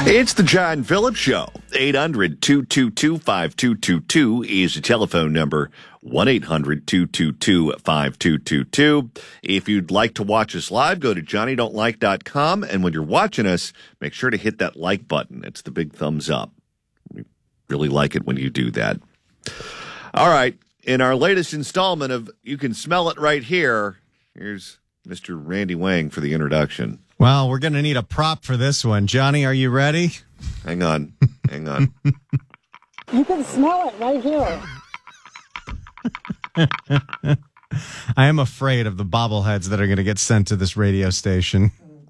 It's the John Phillips Show. 800-222-5222 is the telephone number. 1-800-222-5222. If you'd like to watch us live, go to johnnydon'tlike.com. And when you're watching us, make sure to hit that like button. It's the big thumbs up. We really like it when you do that. All right. In our latest installment of You Can Smell It Right Here, here's Mr. Randy Wang for the introduction. Well, we're going to need a prop for this one. Johnny, are you ready? Hang on. You can smell it right here. I am afraid of the bobbleheads that are going to get sent to this radio station.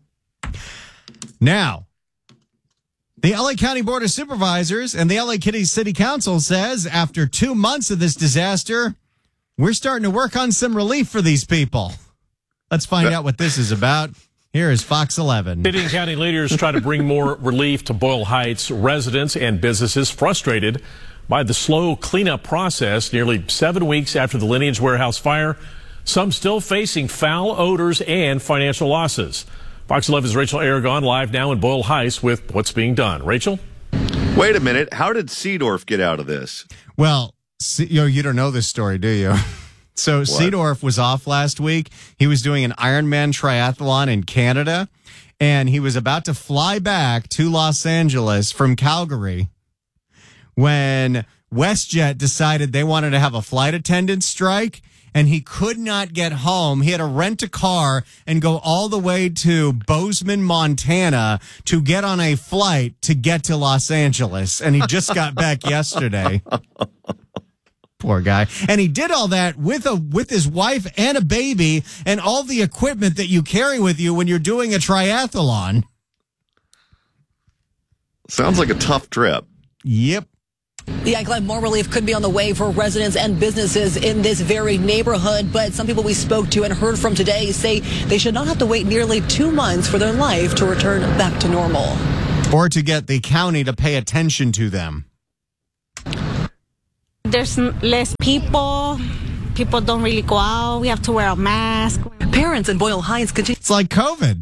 Now, the LA County Board of Supervisors and the LA City Council says after 2 months of this disaster, we're starting to work on some relief for these people. Let's find out what this is about. Here is Fox 11. City and county leaders try to bring more relief to Boyle Heights residents and businesses frustrated by the slow cleanup process nearly 7 weeks after the Lineage Warehouse fire. Some still facing foul odors and financial losses. Fox 11's Rachel Aragon live now in Boyle Heights with what's being done. Rachel? Wait a minute. How did Seedorf get out of this? Well, you don't know this story, do you? So Seedorf was off last week. He was doing an Ironman triathlon in Canada, and he was about to fly back to Los Angeles from Calgary when WestJet decided they wanted to have a flight attendant strike, and he could not get home. He had to rent a car and go all the way to Bozeman, Montana to get on a flight to get to Los Angeles, and he just got back yesterday. Poor guy. And he did all that with his wife and a baby and all the equipment that you carry with you when you're doing a triathlon. Sounds like a tough trip. Yep. Yeah, Glenn, more relief could be on the way for residents and businesses in this very neighborhood. But some people we spoke to and heard from today say they should not have to wait nearly 2 months for their life to return back to normal. Or to get the county to pay attention to them. There's less people. People don't really go out. We have to wear a mask. Parents in Boyle Heights continue It's like COVID.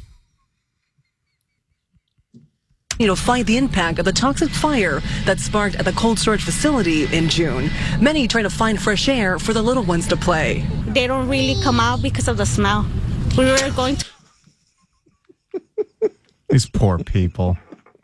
to fight the impact of the toxic fire that sparked at the cold storage facility in June. Many try to find fresh air for the little ones to play. They don't really come out because of the smell. We were going to... These poor people.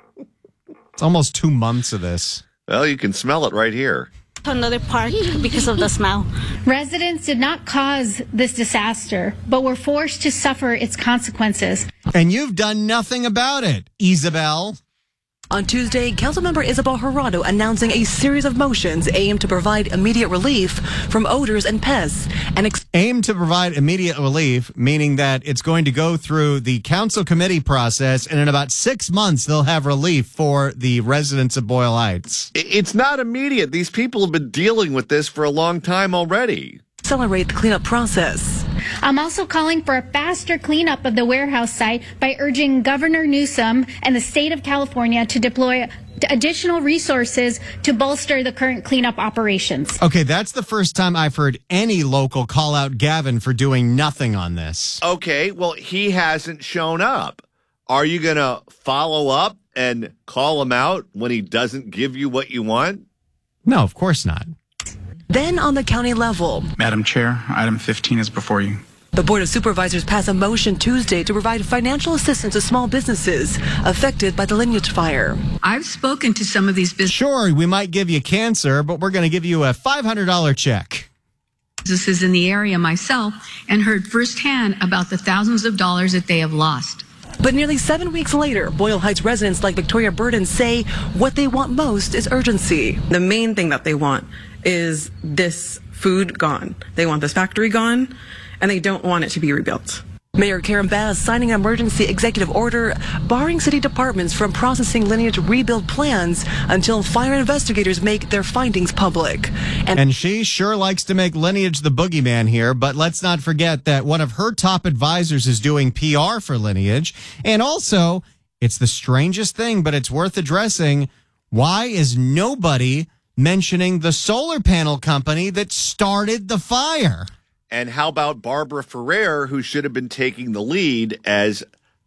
It's almost 2 months of this. Well, you can smell it right here. another park because of the smell. Residents did not cause this disaster, but were forced to suffer its consequences. And you've done nothing about it, Isabel. On Tuesday, Councilmember Isabel Jurado announcing a series of motions aimed to provide immediate relief from odors and pests. Aimed to provide immediate relief, meaning that it's going to go through the council committee process, and in about 6 months, they'll have relief for the residents of Boyle Heights. It's not immediate. These people have been dealing with this for a long time already. Accelerate the cleanup process. I'm also calling for a faster cleanup of the warehouse site by urging Governor Newsom and the state of California to deploy additional resources to bolster the current cleanup operations. Okay, that's the first time I've heard any local call out Gavin for doing nothing on this. Okay, well, he hasn't shown up. Are you going to follow up and call him out when he doesn't give you what you want? No, of course not. Then on the county level. Madam Chair, item 15 is before you. The Board of Supervisors passed a motion Tuesday to provide financial assistance to small businesses affected by the Lineage fire. I've spoken to some of these Sure, we might give you cancer, but we're going to give you a $500 check. businesses in the area myself and heard firsthand about the thousands of dollars that they have lost. But nearly 7 weeks later, Boyle Heights residents like Victoria Burden say what they want most is urgency. The main thing that they want is this food gone. They want this factory gone, and they don't want it to be rebuilt. Mayor Karen Bass signing an emergency executive order barring city departments from processing Lineage rebuild plans until fire investigators make their findings public. And she sure likes to make Lineage the boogeyman here, but let's not forget that one of her top advisors is doing PR for Lineage. And also, it's the strangest thing, but it's worth addressing. Why is nobody mentioning the solar panel company that started the fire? And how about Barbara Ferrer, who should have been taking the lead as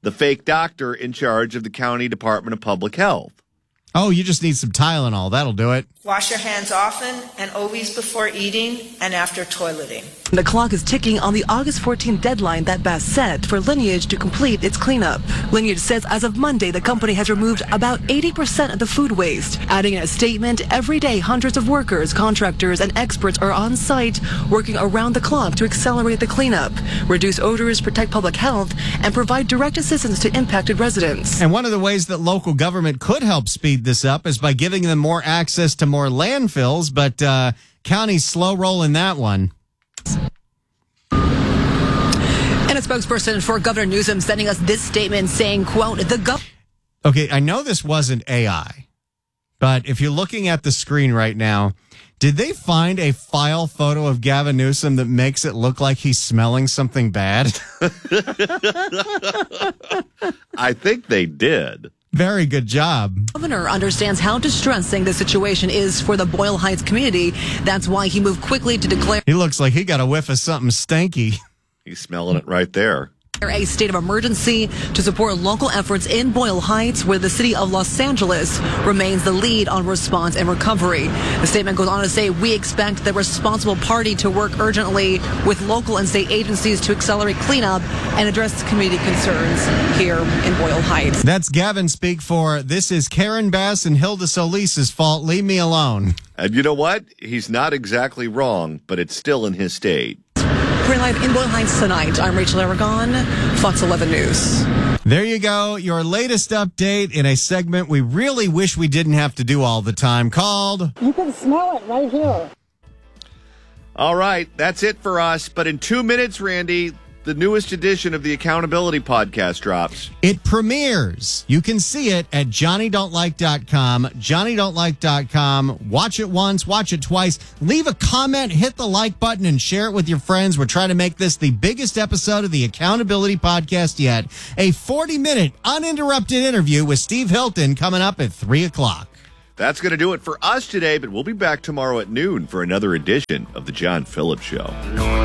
the fake doctor in charge of the County Department of Public Health. Oh, you just need some Tylenol. That'll do it. Wash your hands often and always before eating and after toileting. The clock is ticking on the August 14th deadline that Bass set for Lineage to complete its cleanup. Lineage says as of Monday, the company has removed about 80% of the food waste. Adding in a statement, every day hundreds of workers, contractors, and experts are on site working around the clock to accelerate the cleanup, reduce odors, protect public health, and provide direct assistance to impacted residents. And one of the ways that local government could help speed this up is by giving them more access to more landfills, but county's slow rolling that one. And a spokesperson for Governor Newsom sending us this statement saying, quote, Okay, I know this wasn't AI, but if you're looking at the screen right now, did they find a file photo of Gavin Newsom that makes it look like he's smelling something bad? I think they did. Very good job. Governor understands how distressing the situation is for the Boyle Heights community. That's why he moved quickly to declare He looks like he got a whiff of something stanky. He's smelling it right there. a state of emergency to support local efforts in Boyle Heights, where the city of Los Angeles remains the lead on response and recovery. The statement goes on to say, we expect the responsible party to work urgently with local and state agencies to accelerate cleanup and address community concerns here in Boyle Heights. That's Gavin speak for, this is Karen Bass and Hilda Solis's fault. Leave me alone. And you know what? He's not exactly wrong, but it's still in his state. We're live in Boyle Heights tonight. I'm Rachel Aragon, Fox 11 News. There you go, your latest update in a segment we really wish we didn't have to do all the time, called You can smell it right here. All right, that's it for us. But in 2 minutes, Randy, the newest edition of the Accountability Podcast drops. It premieres. You can see it at JohnnyDon'tLike.com. JohnnyDon'tLike.com. Watch it once, watch it twice. Leave a comment, hit the like button, and share it with your friends. We're trying to make this the biggest episode of the Accountability Podcast yet. A 40-minute uninterrupted interview with Steve Hilton coming up at 3 o'clock. That's going to do it for us today, but we'll be back tomorrow at noon for another edition of The John Phillips Show.